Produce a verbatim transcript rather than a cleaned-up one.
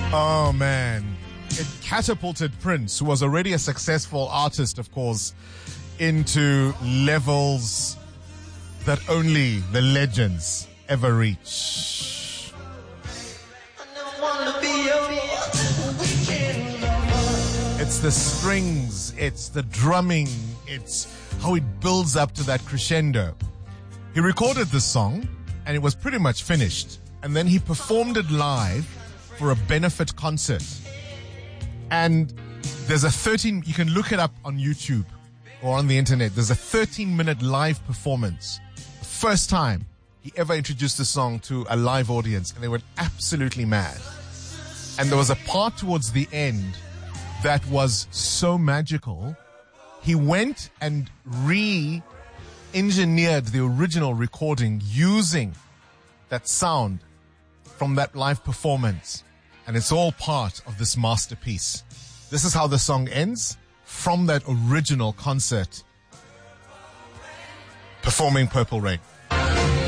Oh, man. It catapulted Prince, who was already a successful artist, of course, into levels that only the legends ever reach. It's the strings, it's the drumming, it's how it builds up to that crescendo. He recorded this song, and it was pretty much finished. And then he performed it live for a benefit concert. And there's a thirteen, you can look it up on YouTube or on the internet. There's a thirteen minute live performance. The first time he ever introduced the song to a live audience, and they went absolutely mad. And there was a part towards the end that was so magical. He went and re-engineered the original recording using that sound from that live performance. And it's all part of this masterpiece. This is how the song ends from that original concert performing Purple Rain.